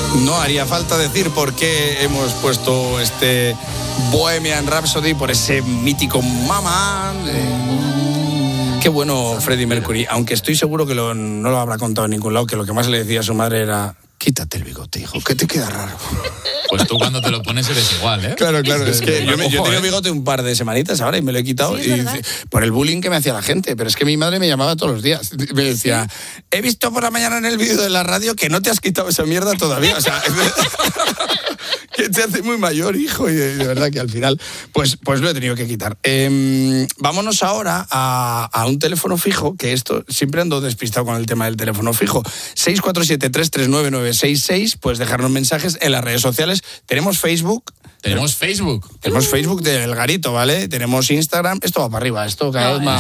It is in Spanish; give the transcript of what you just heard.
No haría falta decir por qué hemos puesto este Bohemian Rhapsody por ese mítico Mama. Qué bueno Freddie Mercury, aunque estoy seguro que no lo habrá contado en ningún lado, que lo que más le decía a su madre era: quítate el bigote, hijo, que te queda raro. Pues tú cuando te lo pones eres igual, ¿eh? Claro, es que yo he tenido bigote un par de semanitas ahora y me lo he quitado por el bullying que me hacía la gente, pero es que mi madre me llamaba todos los días. Me decía, he visto por la mañana en el vídeo de la radio que no te has quitado esa mierda todavía, o sea... que te hace muy mayor, hijo, y de verdad que al final pues lo he tenido que quitar. Vámonos ahora a un teléfono fijo, que esto siempre ando despistado con el tema del teléfono fijo. 647-339-966, pues dejarnos mensajes en las redes sociales. Tenemos Facebook. Tenemos Facebook del Garito, ¿vale? Tenemos Instagram. Esto va para arriba, esto cada vez más...